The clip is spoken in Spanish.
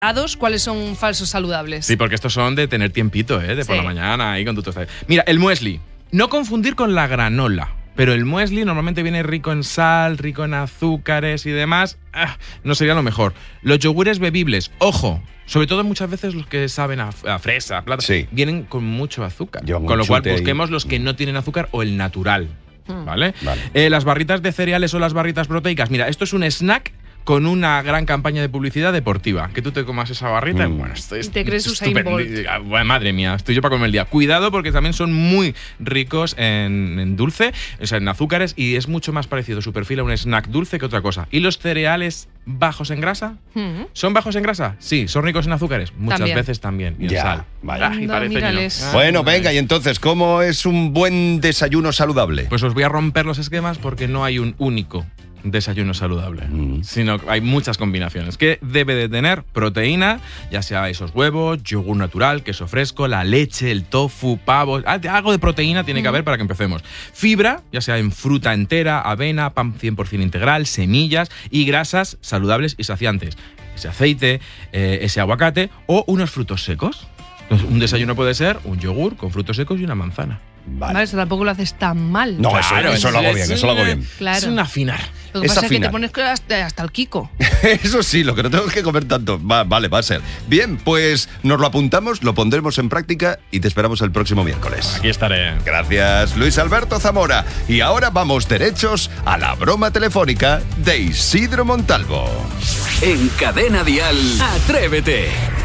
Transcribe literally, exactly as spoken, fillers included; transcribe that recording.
¿Cuáles son falsos saludables? Sí, porque estos son de tener tiempito, ¿eh? De por Sí. la mañana ahí con tu tostada. Mira, el muesli. No confundir con la granola. Pero el muesli normalmente viene rico en sal, rico en azúcares y demás. Ah, no sería lo mejor. Los yogures bebibles, ojo, sobre todo muchas veces los que saben a, a fresa, a plata, Sí. vienen con mucho azúcar. Llevan Con un lo cual chute ahí. busquemos los que no tienen azúcar o el natural. ¿Vale? Vale. Eh, las barritas de cereales o las barritas proteicas. Mira, esto es un snack con una gran campaña de publicidad deportiva. Que tú te comas esa barrita Mm. y bueno, esto es Te crees Usain estupendo. Bolt. Ah, bueno, madre mía, estoy yo para comer el día. Cuidado porque también son muy ricos en, en dulce, o sea, en azúcares, y es mucho más parecido su perfil a un snack dulce que otra cosa. ¿Y los cereales bajos en grasa? Mm. ¿Son bajos en grasa? Sí. ¿Son ricos en azúcares? Muchas También. veces también. Y en Ya, sal. vale. Ah, y Anda, parece que no. mírales. Ah, Bueno, vale. venga, y entonces, ¿cómo es un buen desayuno saludable? Pues os voy a romper los esquemas porque no hay un único desayuno saludable, Mm. sino que hay muchas combinaciones. Que debe de tener proteína, ya sea esos huevos, yogur natural, queso fresco, la leche, el tofu, pavo, algo de proteína tiene que haber para que empecemos. Fibra, ya sea en fruta entera, avena, pan cien por ciento integral, semillas y grasas saludables y saciantes. Ese aceite, eh, ese aguacate o unos frutos secos. Entonces, un desayuno puede ser un yogur con frutos secos y una manzana. Vale. Vale, eso tampoco lo haces tan mal. No, eso, Claro, eso lo hago es bien, eso lo hago una- bien. Claro. Es un afinar. Lo que es pasa es que afinar. te pones hasta, hasta el Kiko. Eso sí, lo que no tengo que comer tanto. Va, vale, va a ser. Bien, pues nos lo apuntamos, lo pondremos en práctica y te esperamos el próximo miércoles. Aquí estaré. Gracias, Luis Alberto Zamora. Y ahora vamos derechos a la broma telefónica de Isidro Montalvo. En Cadena Dial, Atrévete.